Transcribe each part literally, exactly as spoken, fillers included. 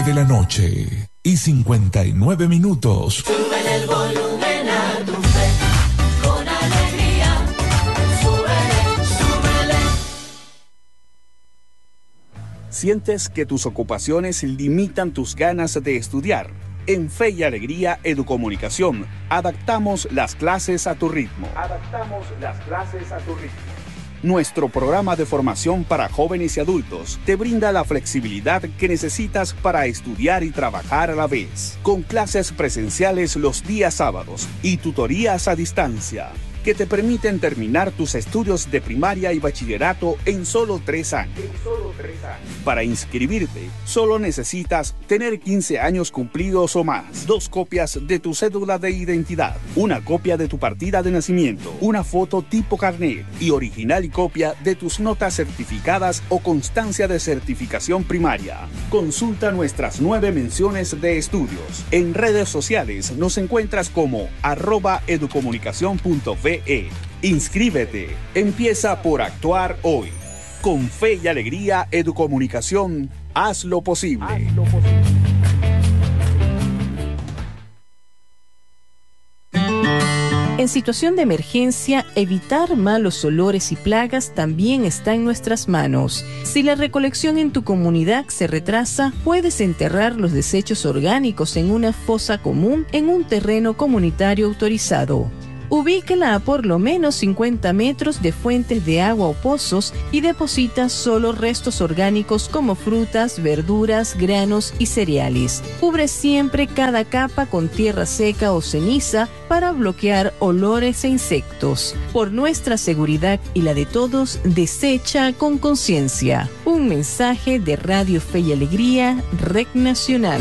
de la noche y cincuenta y nueve minutos. Súbele el volumen a tu fe, con alegría. Súbele, súbele. ¿Sientes que tus ocupaciones limitan tus ganas de estudiar? En Fe y Alegría Educomunicación, adaptamos las clases a tu ritmo. Adaptamos las clases a tu ritmo. Nuestro programa de formación para jóvenes y adultos te brinda la flexibilidad que necesitas para estudiar y trabajar a la vez, con clases presenciales los días sábados y tutorías a distancia, que te permiten terminar tus estudios de primaria y bachillerato en solo tres años. En solo tres años. Para inscribirte, solo necesitas tener quince años cumplidos o más, dos copias de tu cédula de identidad, una copia de tu partida de nacimiento, una foto tipo carnet y original y copia de tus notas certificadas o constancia de certificación primaria. Consulta nuestras nueve menciones de estudios. En redes sociales nos encuentras como arroba educomunicación punto ve. Inscríbete. Empieza por actuar hoy. Con Fe y Alegría Educomunicación, haz lo posible. Haz lo posible. En situación de emergencia, evitar malos olores y plagas también está en nuestras manos. Si la recolección en tu comunidad se retrasa, puedes enterrar los desechos orgánicos en una fosa común en un terreno comunitario autorizado. Ubíquela a por lo menos cincuenta metros de fuentes de agua o pozos y deposita solo restos orgánicos como frutas, verduras, granos y cereales. Cubre siempre cada capa con tierra seca o ceniza para bloquear olores e insectos. Por nuestra seguridad y la de todos, desecha con conciencia. Un mensaje de Radio Fe y Alegría, Red Nacional.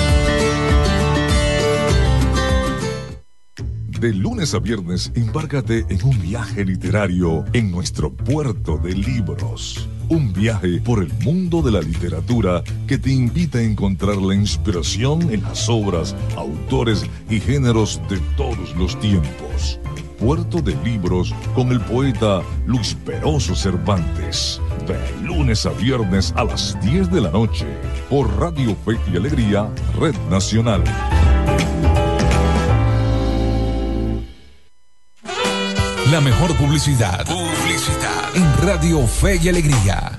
De lunes a viernes, embárcate en un viaje literario en nuestro puerto de libros. Un viaje por el mundo de la literatura que te invita a encontrar la inspiración en las obras, autores y géneros de todos los tiempos. Puerto de Libros con el poeta Luis Peroso Cervantes. De lunes a viernes a las diez de la noche. Por Radio Fe y Alegría, Red Nacional. La mejor publicidad. Publicidad. En Radio Fe y Alegría.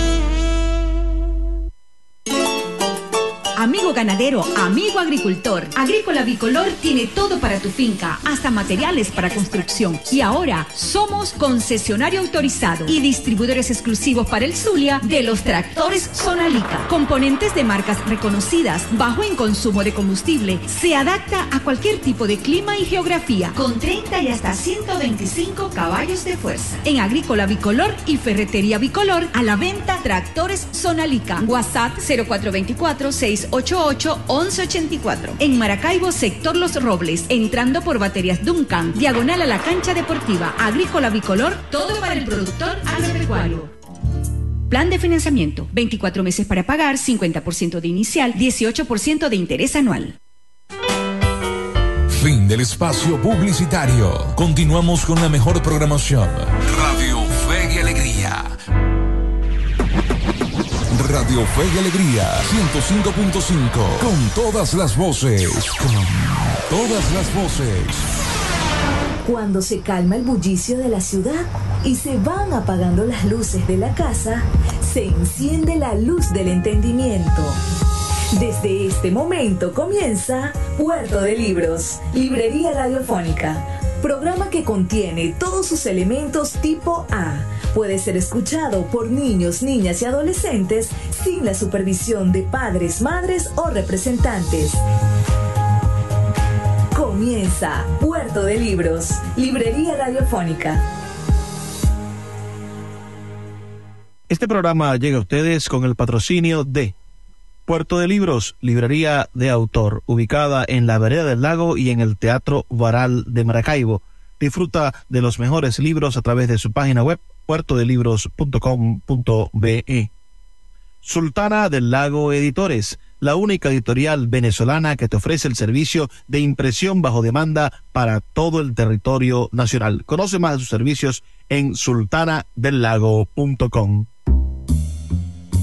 Amigo ganadero, amigo agricultor, Agrícola Bicolor tiene todo para tu finca, hasta materiales para construcción. Y ahora somos concesionario autorizado y distribuidores exclusivos para el Zulia de los tractores Sonalica. Componentes de marcas reconocidas, bajo en consumo de combustible, se adapta a cualquier tipo de clima y geografía, con treinta y hasta ciento veinticinco caballos de fuerza. En Agrícola Bicolor y Ferretería Bicolor, a la venta tractores Sonalica. WhatsApp cero cuatro dos cuatro, seis ocho ocho, once ochenta y cuatro. En Maracaibo, sector Los Robles, entrando por Baterías Duncan, diagonal a la cancha deportiva. Agrícola Bicolor, todo para el productor agropecuario. Plan de financiamiento, veinticuatro meses para pagar, cincuenta por ciento de inicial, dieciocho por ciento de interés anual. Fin del espacio publicitario. Continuamos con la mejor programación. Radio Fe y Alegría. Radio Fe y Alegría, ciento cinco punto cinco, con todas las voces, con todas las voces. Cuando se calma el bullicio de la ciudad y se van apagando las luces de la casa, se enciende la luz del entendimiento. Desde este momento comienza Puerto de Libros, librería radiofónica, programa que contiene todos sus elementos tipo A. Puede ser escuchado por niños, niñas y adolescentes sin la supervisión de padres, madres o representantes. Comienza Puerto de Libros, librería radiofónica. Este programa llega a ustedes con el patrocinio de Puerto de Libros, librería de autor, ubicada en la Vereda del Lago y en el Teatro Varal de Maracaibo. Disfruta de los mejores libros a través de su página web, puerto de libros punto com punto be. Sultana del Lago Editores, la única editorial venezolana que te ofrece el servicio de impresión bajo demanda para todo el territorio nacional. Conoce más de sus servicios en sultana del lago punto com.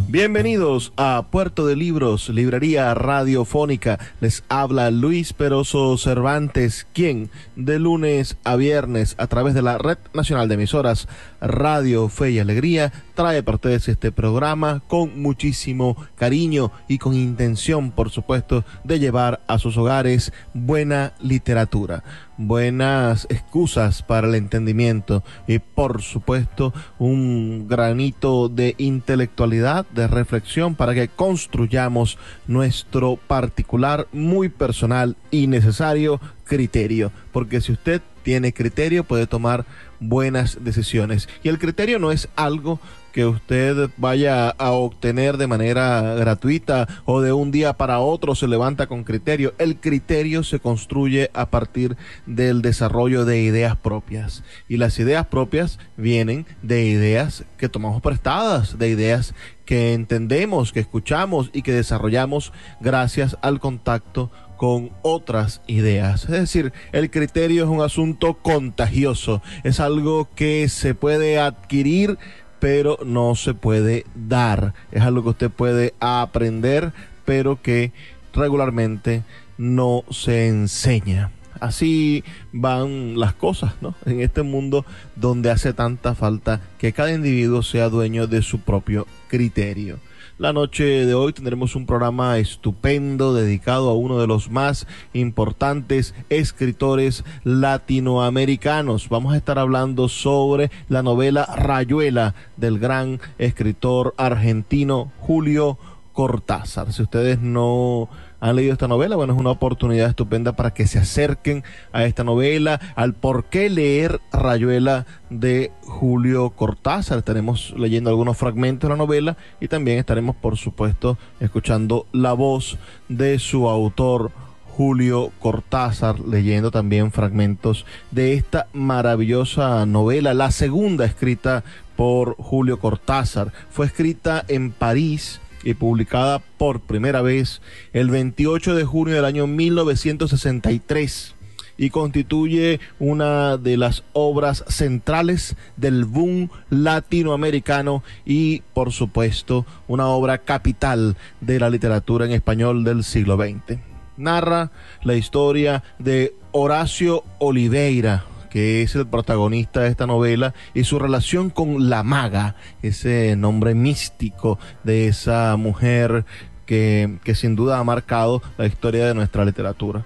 Bienvenidos a Puerto de Libros, librería radiofónica. Les habla Luis Peroso Cervantes, quien de lunes a viernes a través de la Red Nacional de Emisoras Radio Fe y Alegría trae para ustedes este programa con muchísimo cariño y con intención, por supuesto, de llevar a sus hogares buena literatura, buenas excusas para el entendimiento y, por supuesto, un granito de intelectualidad, de reflexión para que construyamos nuestro particular, muy personal y necesario criterio, porque si usted tiene criterio puede tomar buenas decisiones, y el criterio no es algo que usted vaya a obtener de manera gratuita o de un día para otro se levanta con criterio. El criterio se construye a partir del desarrollo de ideas propias, y las ideas propias vienen de ideas que tomamos prestadas, de ideas que entendemos, que escuchamos y que desarrollamos gracias al contacto con otras ideas. Es decir, el criterio es un asunto contagioso, es algo que se puede adquirir pero no se puede dar, es algo que usted puede aprender pero que regularmente no se enseña. Así van las cosas, ¿no? En este mundo donde hace tanta falta que cada individuo sea dueño de su propio criterio. La noche de hoy tendremos un programa estupendo dedicado a uno de los más importantes escritores latinoamericanos. Vamos a estar hablando sobre la novela Rayuela del gran escritor argentino Julio Cortázar. Si ustedes no han leído esta novela, bueno, es una oportunidad estupenda para que se acerquen a esta novela, al por qué leer Rayuela de Julio Cortázar. Estaremos leyendo algunos fragmentos de la novela y también estaremos, por supuesto, escuchando la voz de su autor, Julio Cortázar, leyendo también fragmentos de esta maravillosa novela, la segunda escrita por Julio Cortázar. Fue escrita en París y publicada por primera vez el veintiocho de junio del año mil novecientos sesenta y tres, y constituye una de las obras centrales del boom latinoamericano y, por supuesto, una obra capital de la literatura en español del siglo veinte. Narra la historia de Horacio Oliveira, que es el protagonista de esta novela, y su relación con la maga, ese nombre místico de esa mujer que, que sin duda ha marcado la historia de nuestra literatura.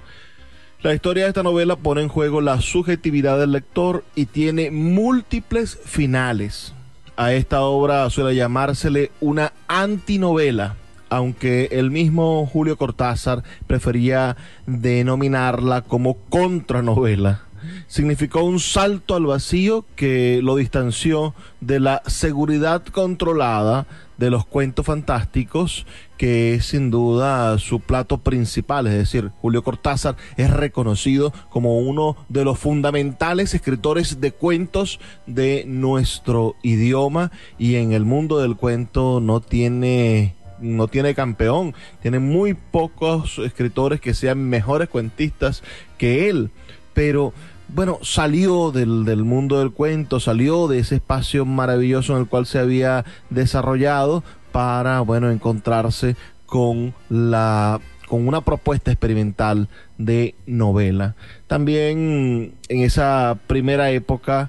La historia de esta novela pone en juego la subjetividad del lector y tiene múltiples finales. A esta obra suele llamársele una antinovela, aunque el mismo Julio Cortázar prefería denominarla como contranovela. Significó un salto al vacío que lo distanció de la seguridad controlada de los cuentos fantásticos, que es sin duda su plato principal. Es decir, Julio Cortázar es reconocido como uno de los fundamentales escritores de cuentos de nuestro idioma, y en el mundo del cuento no tiene... no tiene campeón, tiene muy pocos escritores que sean mejores cuentistas que él, pero bueno, salió del, del mundo del cuento, salió de ese espacio maravilloso en el cual se había desarrollado para, bueno, encontrarse con la con una propuesta experimental de novela. También en esa primera época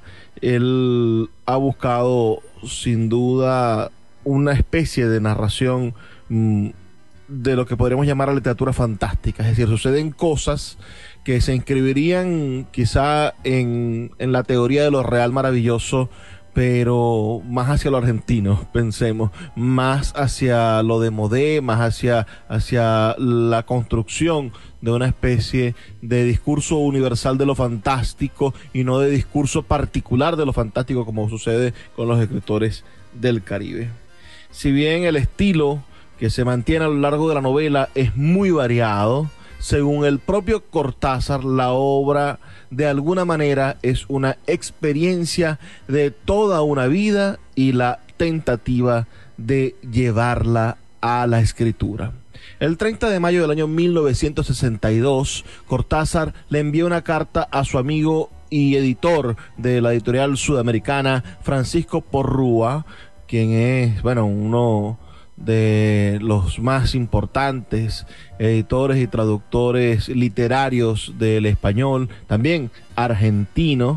él ha buscado sin duda una especie de narración mmm, de lo que podríamos llamar la literatura fantástica, es decir, suceden cosas que se inscribirían quizá en, en la teoría de lo real maravilloso, pero más hacia lo argentino, pensemos, más hacia lo de Modé, más hacia, hacia la construcción de una especie de discurso universal de lo fantástico y no de discurso particular de lo fantástico, como sucede con los escritores del Caribe. Si bien el estilo que se mantiene a lo largo de la novela es muy variado, según el propio Cortázar, la obra de alguna manera es una experiencia de toda una vida y la tentativa de llevarla a la escritura. El treinta de mayo del año mil novecientos sesenta y dos, Cortázar le envió una carta a su amigo y editor de la editorial sudamericana, Francisco Porrúa, quien es, bueno, uno de los más importantes editores y traductores literarios del español, también argentino.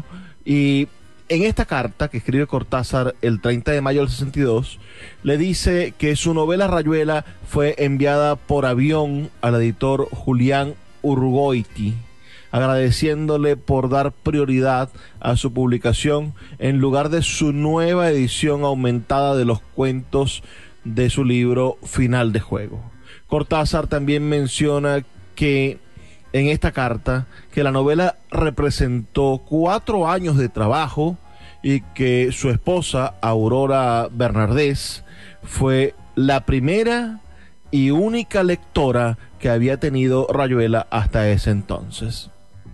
Y en esta carta que escribe Cortázar el treinta de mayo del sesenta y dos, le dice que su novela Rayuela fue enviada por avión al editor Julián Urgoiti, agradeciéndole por dar prioridad a su publicación en lugar de su nueva edición aumentada de los cuentos de su libro Final de Juego. Cortázar también menciona que en esta carta que la novela representó cuatro años de trabajo y que su esposa, Aurora Bernardés, fue la primera y única lectora que había tenido Rayuela hasta ese entonces.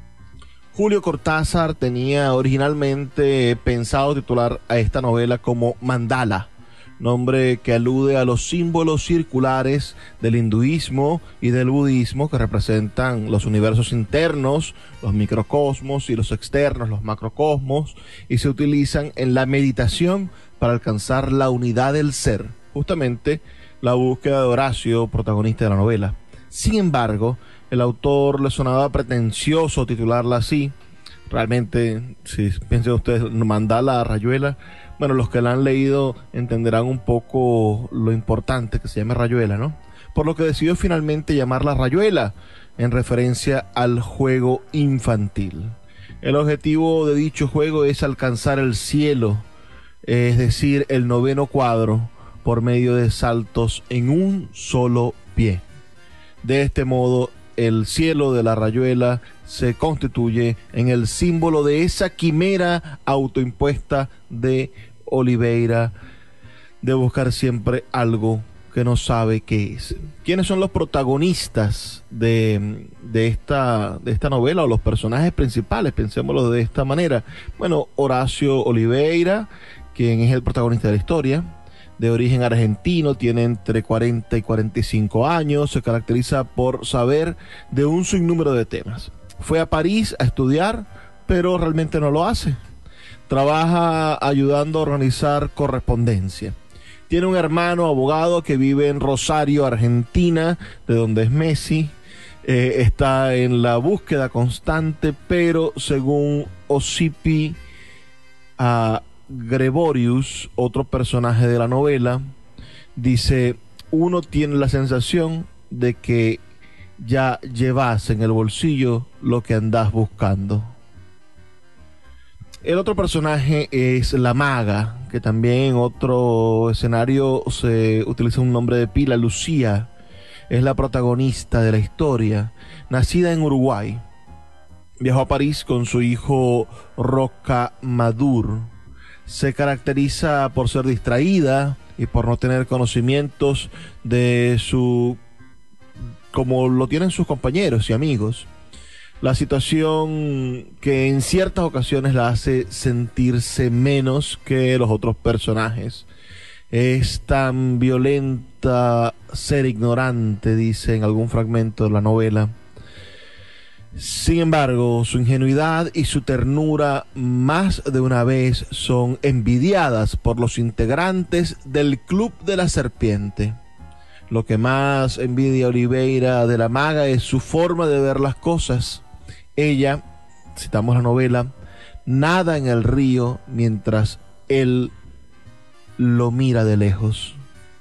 Julio Cortázar tenía originalmente pensado titular a esta novela como Mandala, nombre que alude a los símbolos circulares del hinduismo y del budismo que representan los universos internos, los microcosmos, y los externos, los macrocosmos, y se utilizan en la meditación para alcanzar la unidad del ser, justamente la búsqueda de Horacio, protagonista de la novela. Sin embargo, el autor le sonaba pretencioso titularla así. Realmente, si piensan ustedes, Mandala, Rayuela, bueno, los que la han leído entenderán un poco lo importante que se llame Rayuela, ¿no? Por lo que decidió finalmente llamarla Rayuela, en referencia al juego infantil. El objetivo de dicho juego es alcanzar el cielo, es decir, el noveno cuadro, por medio de saltos en un solo pie. De este modo, el cielo de la Rayuela se constituye en el símbolo de esa quimera autoimpuesta de Oliveira, de buscar siempre algo que no sabe qué es. ¿Quiénes son los protagonistas de, de, esta, de esta novela, o los personajes principales? Pensémoslo de esta manera. Bueno, Horacio Oliveira, quien es el protagonista de la historia, de origen argentino, tiene entre cuarenta y cuarenta y cinco años, se caracteriza por saber de un sinnúmero de temas. Fue a París a estudiar, pero realmente no lo hace. Trabaja ayudando a organizar correspondencia. Tiene un hermano abogado que vive en Rosario, Argentina, de donde es Messi. Eh, está en la búsqueda constante, pero según Osipi uh, Gregorius, otro personaje de la novela, dice: uno tiene la sensación de que ya llevas en el bolsillo lo que andas buscando. El otro personaje es la maga, que también en otro escenario se utiliza un nombre de pila, Lucía. Es la protagonista de la historia, nacida en Uruguay. Viajó a París con su hijo Rocamadour. Se caracteriza por ser distraída y por no tener conocimientos de su, como lo tienen sus compañeros y amigos. La situación que en ciertas ocasiones la hace sentirse menos que los otros personajes. Es tan violenta ser ignorante, dice en algún fragmento de la novela. Sin embargo, su ingenuidad y su ternura más de una vez son envidiadas por los integrantes del Club de la Serpiente. Lo que más envidia Oliveira de la maga es su forma de ver las cosas. Ella, citamos la novela, nada en el río mientras él lo mira de lejos.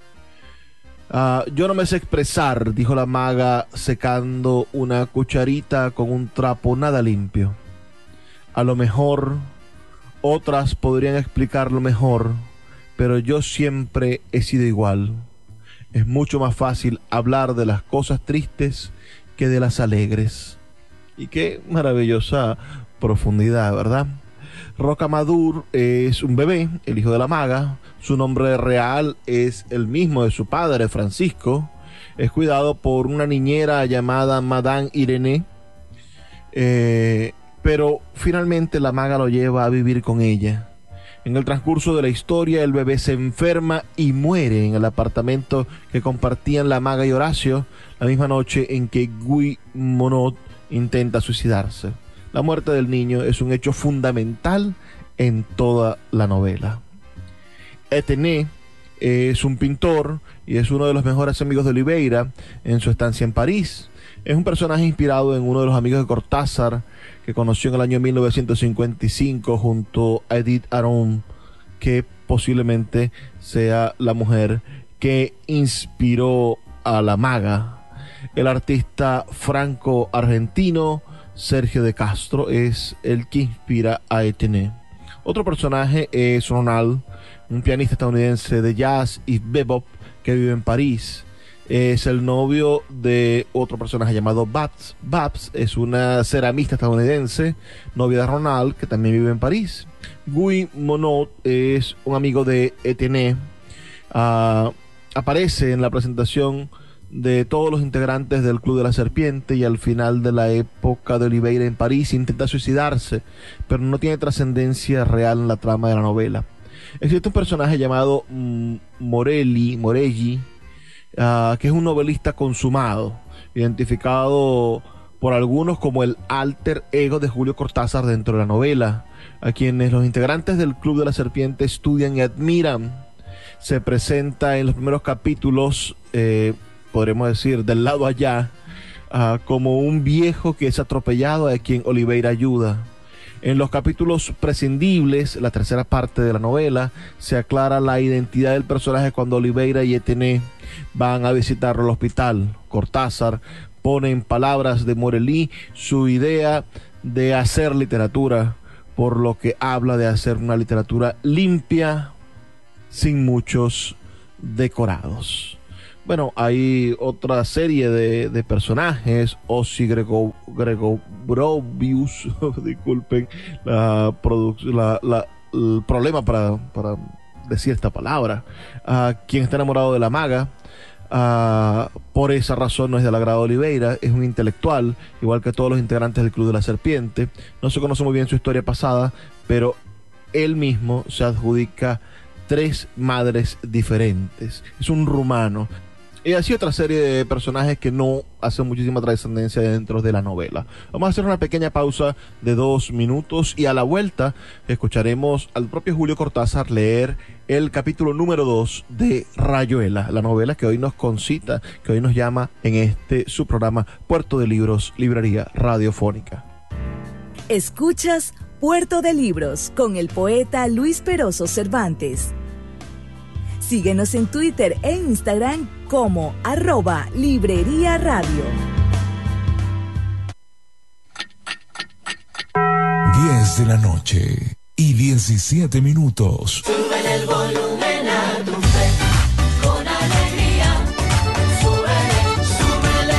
Uh, yo no me sé expresar, dijo la maga secando una cucharita con un trapo nada limpio. A lo mejor otras podrían explicarlo mejor, pero yo siempre he sido igual. Es mucho más fácil hablar de las cosas tristes que de las alegres. Y qué maravillosa profundidad, ¿verdad? Rocamadour es un bebé, el hijo de la maga. Su nombre real es el mismo de su padre, Francisco. Es cuidado por una niñera llamada Madame Irene. Eh, pero finalmente la maga lo lleva a vivir con ella. En el transcurso de la historia, el bebé se enferma y muere en el apartamento que compartían la maga y Horacio, la misma noche en que Guy Monod intenta suicidarse. La muerte del niño es un hecho fundamental en toda la novela. Etienne es un pintor y es uno de los mejores amigos de Oliveira en su estancia en París. Es un personaje inspirado en uno de los amigos de Cortázar que conoció en el año mil novecientos cincuenta y cinco junto a Edith Aron, que posiblemente sea la mujer que inspiró a la maga. El artista franco-argentino Sergio de Castro es el que inspira a Etienne. Otro personaje es Ronald, un pianista estadounidense de jazz y bebop que vive en París. Es el novio de otro personaje llamado Babs. Babs es una ceramista estadounidense, novia de Ronald, que también vive en París. Guy Monod es un amigo de Etienne. Uh, aparece en la presentación de todos los integrantes del Club de la Serpiente y al final de la época de Oliveira en París intenta suicidarse, pero no tiene trascendencia real en la trama de la novela. Existe un personaje llamado mm, Morelli, Morelli, uh, que es un novelista consumado, identificado por algunos como el alter ego de Julio Cortázar dentro de la novela, a quienes los integrantes del Club de la Serpiente estudian y admiran. Se presenta en los primeros capítulos, eh, podremos decir, del lado allá, uh, como un viejo que es atropellado a quien Oliveira ayuda. En los capítulos prescindibles, la tercera parte de la novela, se aclara la identidad del personaje cuando Oliveira y Etienne van a visitarlo al hospital. Cortázar pone en palabras de Morelli su idea de hacer literatura, por lo que habla de hacer una literatura limpia, sin muchos decorados. Bueno, hay otra serie de, de personajes. Ossi Grego, Gregobrovius, disculpen la, la, la, el problema para, para decir esta palabra, uh, quien está enamorado de la maga. Uh, por esa razón no es del agrado de Oliveira, es un intelectual, igual que todos los integrantes del Club de la Serpiente. No se conoce muy bien su historia pasada, pero él mismo se adjudica tres madres diferentes. Es un rumano. Y así otra serie de personajes que no hacen muchísima trascendencia dentro de la novela. Vamos a hacer una pequeña pausa de dos minutos y a la vuelta escucharemos al propio Julio Cortázar leer el capítulo número dos de Rayuela, la novela que hoy nos concita, que hoy nos llama en este su programa Puerto de Libros, Librería Radiofónica. Escuchas Puerto de Libros con el poeta Luis Peroso Cervantes. Síguenos en Twitter e Instagram como arroba Librería Radio. diez de la noche y diecisiete minutos. Sube el volumen a tu fe, con alegría. Súbele, súbele.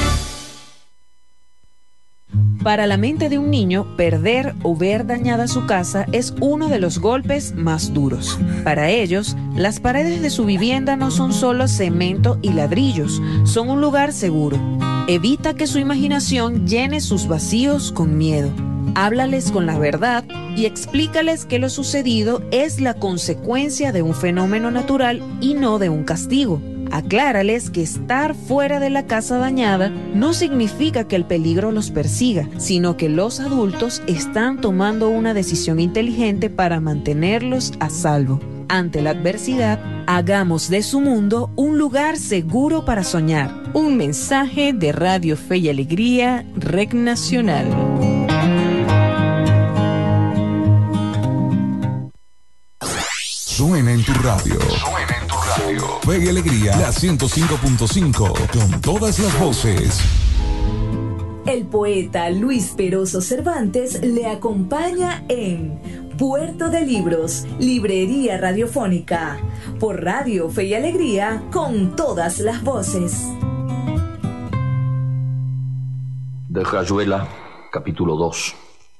Para la mente de un niño, perder o ver dañada su casa es uno de los golpes más duros. Para ellos, las paredes de su vivienda no son solo cemento y ladrillos, son un lugar seguro. Evita que su imaginación llene sus vacíos con miedo. Háblales con la verdad y explícales que lo sucedido es la consecuencia de un fenómeno natural y no de un castigo. Aclárales que estar fuera de la casa dañada no significa que el peligro los persiga, sino que los adultos están tomando una decisión inteligente para mantenerlos a salvo. Ante la adversidad, hagamos de su mundo un lugar seguro para soñar. Un mensaje de Radio Fe y Alegría, Rec Nacional. Suena en tu radio. Suena en tu radio. Fe y Alegría, la ciento cinco punto cinco, con todas las voces. El poeta Luis Peroso Cervantes le acompaña en Puerto de Libros, Librería Radiofónica, por Radio Fe y Alegría, con todas las voces. De Rayuela, capítulo dos.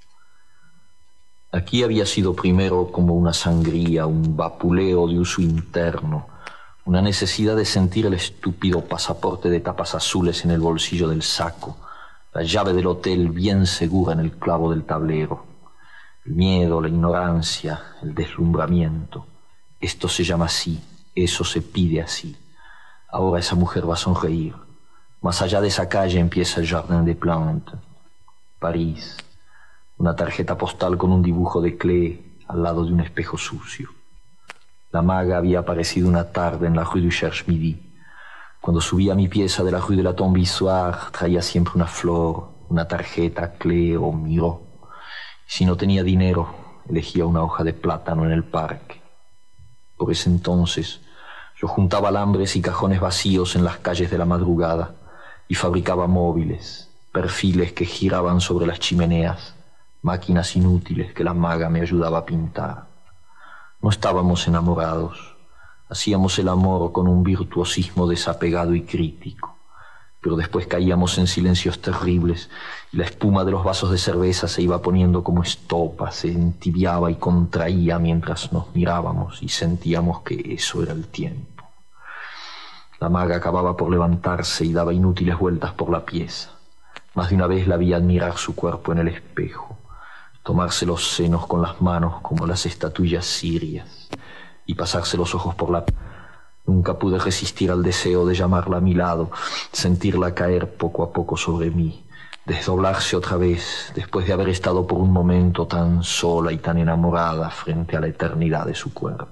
Aquí había sido primero como una sangría, un vapuleo de uso interno, una necesidad de sentir el estúpido pasaporte de tapas azules en el bolsillo del saco, la llave del hotel bien segura en el clavo del tablero, el miedo, la ignorancia, el deslumbramiento. Esto se llama así, eso se pide así. Ahora esa mujer va a sonreír. Más allá de esa calle empieza el Jardin des Plantes. París. Una tarjeta postal con un dibujo de Klee al lado de un espejo sucio. La maga había aparecido una tarde en la rue du Cherche-Midi. Cuando subía a mi pieza de la rue de la Tombe-Issoire, traía siempre una flor, una tarjeta, clé o miró. Si no tenía dinero, elegía una hoja de plátano en el parque. Por ese entonces, yo juntaba alambres y cajones vacíos en las calles de la madrugada y fabricaba móviles, perfiles que giraban sobre las chimeneas, máquinas inútiles que la maga me ayudaba a pintar. No estábamos enamorados, hacíamos el amor con un virtuosismo desapegado y crítico, pero después caíamos en silencios terribles y la espuma de los vasos de cerveza se iba poniendo como estopa, se entibiaba y contraía mientras nos mirábamos y sentíamos que eso era el tiempo. La maga acababa por levantarse y daba inútiles vueltas por la pieza. Más de una vez la vi admirar su cuerpo en el espejo, tomarse los senos con las manos como las estatuillas sirias y pasarse los ojos por la... Nunca pude resistir al deseo de llamarla a mi lado, sentirla caer poco a poco sobre mí, desdoblarse otra vez después de haber estado por un momento tan sola y tan enamorada frente a la eternidad de su cuerpo.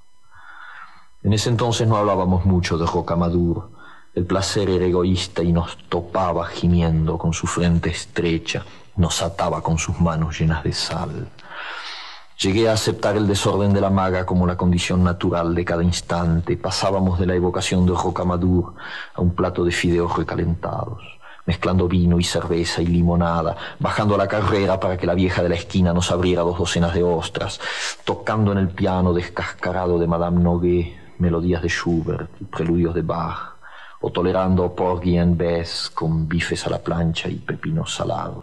En ese entonces no hablábamos mucho de Rocamadour. El placer era egoísta y nos topaba gimiendo con su frente estrecha, nos ataba con sus manos llenas de sal. Llegué a aceptar el desorden de la maga como la condición natural de cada instante. Pasábamos de la evocación de Rocamadour a un plato de fideos recalentados, mezclando vino y cerveza y limonada, bajando a la carrera para que la vieja de la esquina nos abriera dos docenas de ostras, tocando en el piano descascarado de Madame Noguet melodías de Schubert y preludios de Bach, o tolerando Porgy and Bess con bifes a la plancha y pepinos salados.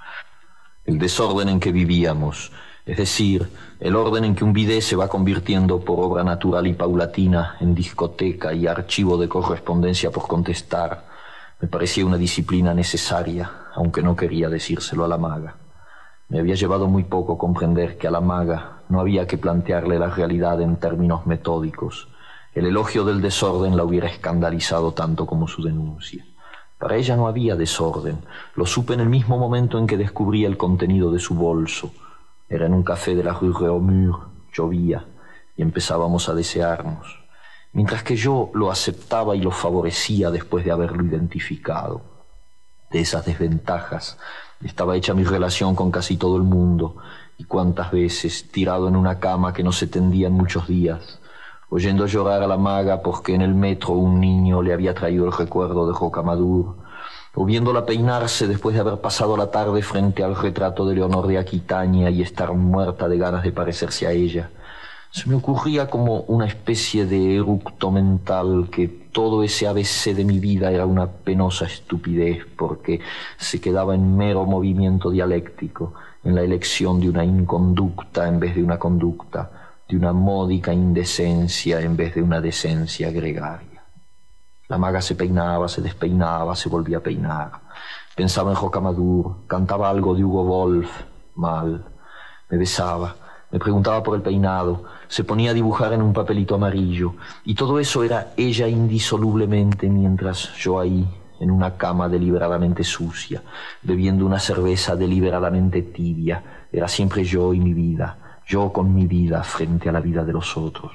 El desorden en que vivíamos, es decir, el orden en que un bidet se va convirtiendo por obra natural y paulatina en discoteca y archivo de correspondencia por contestar, me parecía una disciplina necesaria, aunque no quería decírselo a la maga. Me había llevado muy poco comprender que a la maga no había que plantearle la realidad en términos metódicos. El elogio del desorden la hubiera escandalizado tanto como su denuncia. Para ella no había desorden. Lo supe en el mismo momento en que descubría el contenido de su bolso. Era en un café de la rue Réaumur, llovía, y empezábamos a desearnos, mientras que yo lo aceptaba y lo favorecía después de haberlo identificado. De esas desventajas estaba hecha mi relación con casi todo el mundo, y cuántas veces, tirado en una cama que no se tendía en muchos días, oyendo llorar a la maga porque en el metro un niño le había traído el recuerdo de Rocamadour, o viéndola peinarse después de haber pasado la tarde frente al retrato de Leonor de Aquitania y estar muerta de ganas de parecerse a ella, se me ocurría como una especie de eructo mental que todo ese A B C de mi vida era una penosa estupidez porque se quedaba en mero movimiento dialéctico, en la elección de una inconducta en vez de una conducta, de una módica indecencia en vez de una decencia gregaria. La maga se peinaba, se despeinaba, se volvía a peinar. Pensaba en Rocamadour, cantaba algo de Hugo Wolf, mal. Me besaba, me preguntaba por el peinado, se ponía a dibujar en un papelito amarillo. Y todo eso era ella indisolublemente mientras yo ahí, en una cama deliberadamente sucia, bebiendo una cerveza deliberadamente tibia, era siempre yo y mi vida. Yo con mi vida frente a la vida de los otros.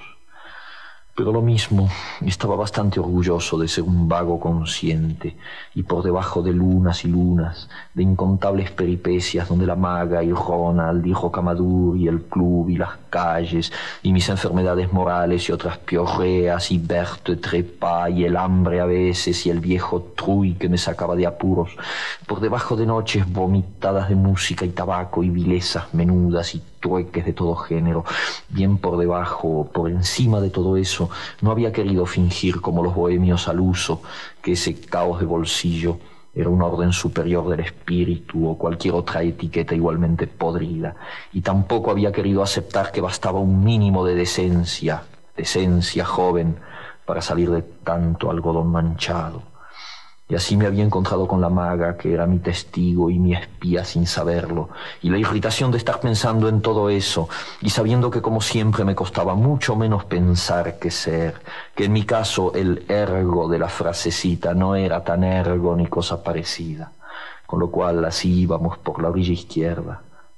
Pero lo mismo, estaba bastante orgulloso de ser un vago consciente, y por debajo de lunas y lunas, de incontables peripecias donde la maga y Ronald y Rocamadour y el club y las calles, y mis enfermedades morales y otras piorreas, y Berthe Trepa y el hambre a veces, y el viejo Truy que me sacaba de apuros, por debajo de noches vomitadas de música y tabaco y vilezas menudas y trueques de todo género, bien por debajo, por encima de todo eso, no había querido fingir como los bohemios al uso que ese caos de bolsillo era un orden superior del espíritu o cualquier otra etiqueta igualmente podrida, y tampoco había querido aceptar que bastaba un mínimo de decencia, decencia joven, para salir de tanto algodón manchado. Y así me había encontrado con la maga, que era mi testigo y mi espía sin saberlo, y la irritación de estar pensando en todo eso, y sabiendo que como siempre me costaba mucho menos pensar que ser, que en mi caso el ergo de la frasecita no era tan ergo ni cosa parecida, con lo cual así íbamos por la orilla izquierda,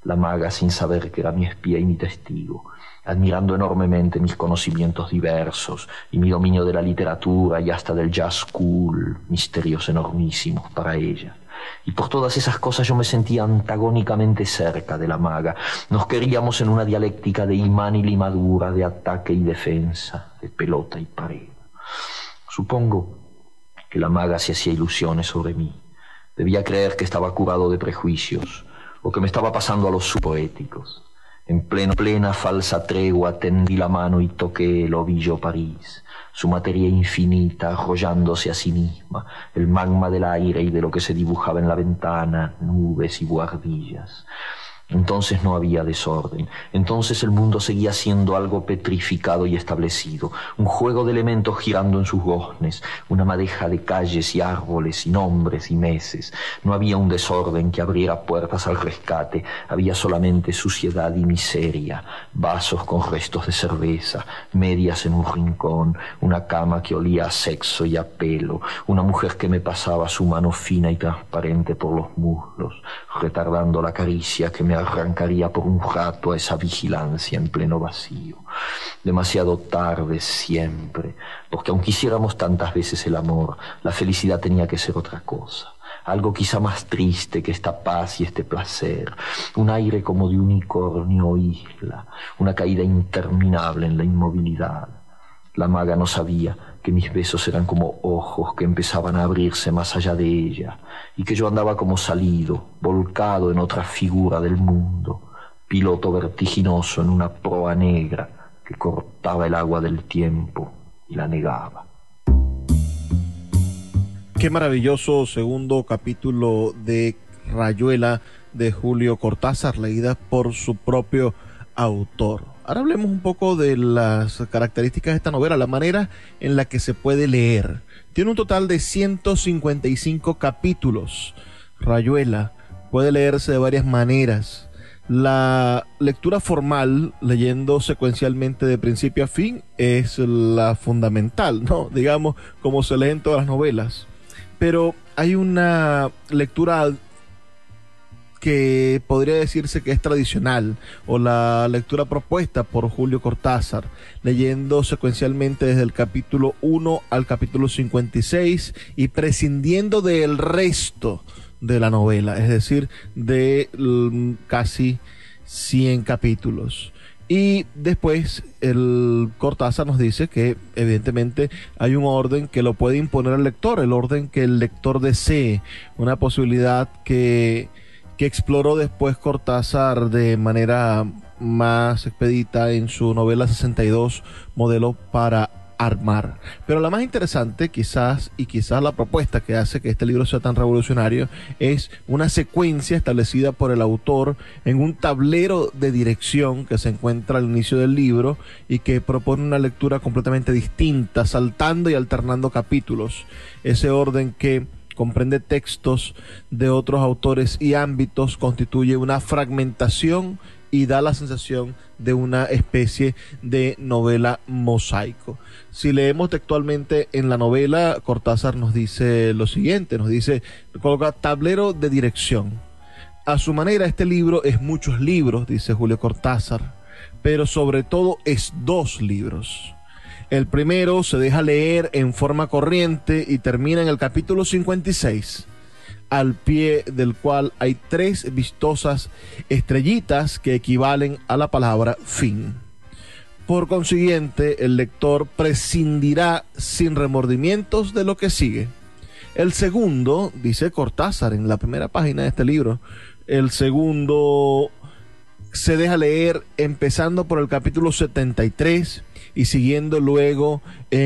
La maga, sin saber que era mi espía y mi testigo, admirando enormemente mis conocimientos diversos y mi dominio de la literatura y hasta del jazz cool, misterios enormísimos para ella. Y por todas esas cosas yo me sentía antagónicamente cerca de la maga. Nos queríamos en una dialéctica de imán y limadura, de ataque y defensa, de pelota y pared. Supongo que la maga se hacía ilusiones sobre mí. Debía creer que estaba curado de prejuicios, o que me estaba pasando a los subpoéticos. En pleno, plena falsa tregua tendí la mano y toqué el ovillo París, su materia infinita arrollándose a sí misma, el magma del aire y de lo que se dibujaba en la ventana, nubes y buhardillas. Entonces no había desorden, entonces el mundo seguía siendo algo petrificado y establecido, un juego de elementos girando en sus goznes, una madeja de calles y árboles y nombres y meses. No había un desorden que abriera puertas al rescate, había solamente suciedad y miseria, vasos con restos de cerveza, medias en un rincón, una cama que olía a sexo y a pelo, una mujer que me pasaba su mano fina y transparente por los muslos, retardando la caricia que me arrancaría por un rato a esa vigilancia en pleno vacío. Demasiado tarde siempre, porque aunque hiciéramos tantas veces el amor, la felicidad tenía que ser otra cosa. Algo quizá más triste que esta paz y este placer, un aire como de unicornio o isla, una caída interminable en la inmovilidad. La maga no sabía que mis besos eran como ojos que empezaban a abrirse más allá de ella, y que yo andaba como salido, volcado en otra figura del mundo, piloto vertiginoso en una proa negra que cortaba el agua del tiempo y la negaba. Qué maravilloso segundo capítulo de Rayuela de Julio Cortázar, leída por su propio autor. Ahora hablemos un poco de las características de esta novela, la manera en la que se puede leer. Tiene un total de ciento cincuenta y cinco capítulos. Rayuela puede leerse de varias maneras. La lectura formal, leyendo secuencialmente de principio a fin, es la fundamental, ¿no? Digamos, como se lee en todas las novelas. Pero hay una lectura que podría decirse que es tradicional, o la lectura propuesta por Julio Cortázar, leyendo secuencialmente desde el capítulo uno al capítulo cincuenta y seis y prescindiendo del resto de la novela, es decir, de um, casi cien capítulos. Y después el Cortázar nos dice que evidentemente hay un orden que lo puede imponer el lector, el orden que el lector desee, una posibilidad que que exploró después Cortázar de manera más expedita en su novela sesenta y dos, Modelo para armar. Pero la más interesante quizás, y quizás la propuesta que hace que este libro sea tan revolucionario, es una secuencia establecida por el autor en un tablero de dirección que se encuentra al inicio del libro y que propone una lectura completamente distinta, saltando y alternando capítulos. Ese orden que comprende textos de otros autores y ámbitos, constituye una fragmentación y da la sensación de una especie de novela mosaico. Si leemos textualmente en la novela, Cortázar nos dice lo siguiente, nos dice, coloca tablero de dirección. A su manera, este libro es muchos libros, dice Julio Cortázar, pero sobre todo es dos libros. El primero se deja leer en forma corriente y termina en el capítulo cincuenta y seis, al pie del cual hay tres vistosas estrellitas que equivalen a la palabra fin. Por consiguiente, el lector prescindirá sin remordimientos de lo que sigue. El segundo, dice Cortázar en la primera página de este libro, el segundo se deja leer empezando por el capítulo setenta y tres y siguiendo luego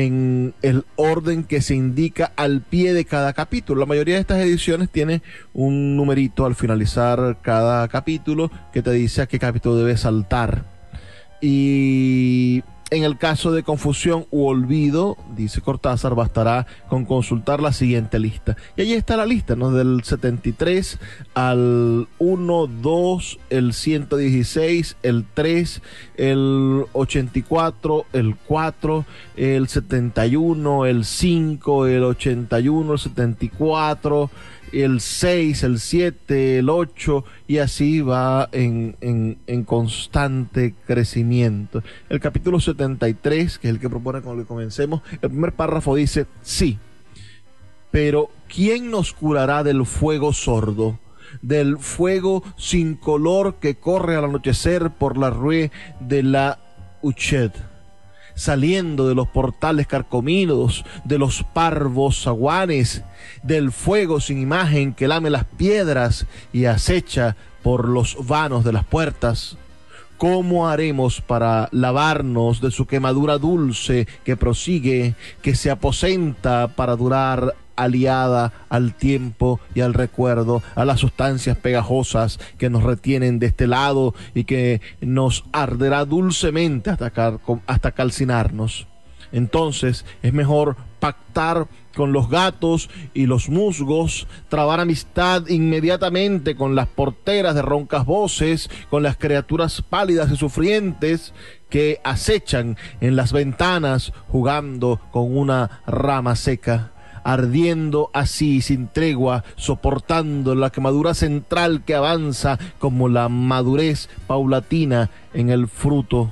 en el orden que se indica al pie de cada capítulo. La mayoría de estas ediciones tiene un numerito al finalizar cada capítulo que te dice a qué capítulo debes saltar. Y En el caso de confusión u olvido, dice Cortázar, bastará con consultar la siguiente lista. Y allí está la lista, ¿no? Del setenta y tres al uno, dos, el ciento dieciséis, el tres, el ochenta y cuatro, el cuatro, el setenta y uno, el cinco, el ochenta y uno, el setenta y cuatro, el seis, el siete, el ocho, y así va en, en, en constante crecimiento. El capítulo setenta y tres, que es el que propone con el que comencemos, el primer párrafo dice: sí, pero ¿quién nos curará del fuego sordo, del fuego sin color que corre al anochecer por la rue de la Huchet, saliendo de los portales carcomidos, de los parvos zaguanes, del fuego sin imagen que lame las piedras y acecha por los vanos de las puertas? ¿Cómo haremos para lavarnos de su quemadura dulce que prosigue, que se aposenta para durar, aliada al tiempo y al recuerdo, a las sustancias pegajosas que nos retienen de este lado y que nos arderá dulcemente hasta, cal, hasta calcinarnos? Entonces es mejor pactar con los gatos y los musgos, trabar amistad inmediatamente con las porteras de roncas voces, con las criaturas pálidas y sufrientes que acechan en las ventanas jugando con una rama seca, ardiendo así sin tregua, soportando la quemadura central que avanza como la madurez paulatina en el fruto.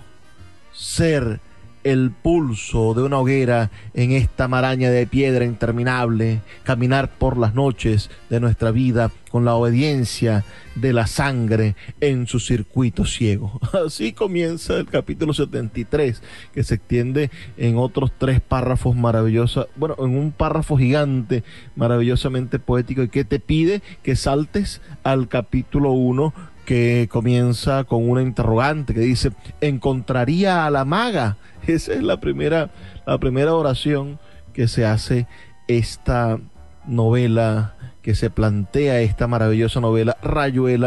Ser el pulso de una hoguera en esta maraña de piedra interminable, caminar por las noches de nuestra vida con la obediencia de la sangre en su circuito ciego. Así comienza el capítulo setenta y tres, que se extiende en otros tres párrafos maravillosos, bueno, en un párrafo gigante, maravillosamente poético, y que te pide que saltes al capítulo uno, que comienza con una interrogante que dice: ¿encontraría a la maga? Esa es la primera, la primera oración que se hace esta novela, que se plantea esta maravillosa novela Rayuela